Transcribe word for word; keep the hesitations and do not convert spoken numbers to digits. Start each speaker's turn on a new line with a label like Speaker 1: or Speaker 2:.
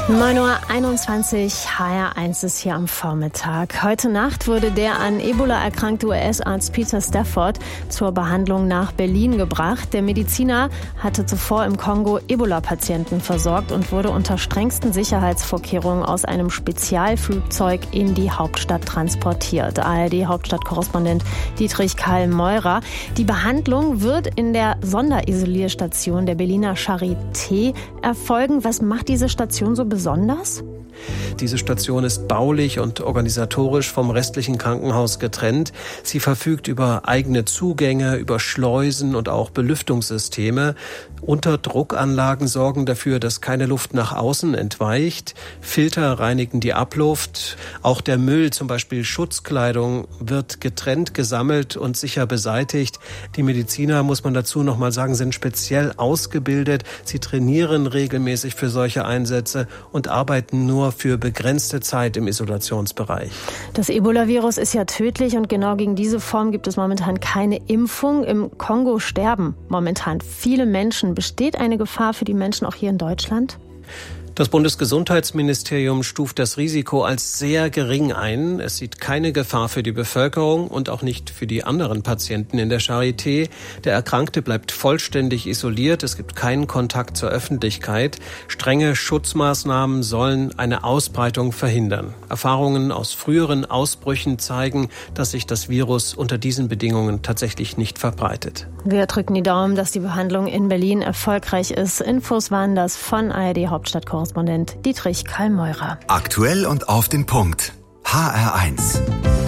Speaker 1: neun Uhr einundzwanzig, H R eins ist hier am Vormittag. Heute Nacht wurde der an Ebola erkrankte U S-Arzt Peter Stafford zur Behandlung nach Berlin gebracht. Der Mediziner hatte zuvor im Kongo Ebola-Patienten versorgt und wurde unter strengsten Sicherheitsvorkehrungen aus einem Spezialflugzeug in die Hauptstadt transportiert. A R D-Hauptstadtkorrespondent Dietrich Kall-Meurer. Die Behandlung wird in der Sonderisolierstation der Berliner Charité erfolgen. Was macht diese Station so besonders? Besonders?
Speaker 2: Diese Station ist baulich und organisatorisch vom restlichen Krankenhaus getrennt. Sie verfügt über eigene Zugänge, über Schleusen und auch Belüftungssysteme. Unterdruckanlagen sorgen dafür, dass keine Luft nach außen entweicht. Filter reinigen die Abluft. Auch der Müll, zum Beispiel Schutzkleidung, wird getrennt gesammelt und sicher beseitigt. Die Mediziner, muss man dazu noch mal sagen, sind speziell ausgebildet. Sie trainieren regelmäßig für solche Einsätze und arbeiten nur für begrenzte Zeit im Isolationsbereich.
Speaker 1: Das Ebola-Virus ist ja tödlich und genau gegen diese Form gibt es momentan keine Impfung. Im Kongo sterben momentan viele Menschen. Besteht eine Gefahr für die Menschen auch hier in Deutschland?
Speaker 2: Das Bundesgesundheitsministerium stuft das Risiko als sehr gering ein. Es sieht keine Gefahr für die Bevölkerung und auch nicht für die anderen Patienten in der Charité. Der Erkrankte bleibt vollständig isoliert. Es gibt keinen Kontakt zur Öffentlichkeit. Strenge Schutzmaßnahmen sollen eine Ausbreitung verhindern. Erfahrungen aus früheren Ausbrüchen zeigen, dass sich das Virus unter diesen Bedingungen tatsächlich nicht verbreitet.
Speaker 1: Wir drücken die Daumen, dass die Behandlung in Berlin erfolgreich ist. Infos waren das von A R D-Hauptstadtkorrespondent Dietrich Kall-Meurer.
Speaker 3: Aktuell und auf den Punkt. H R eins.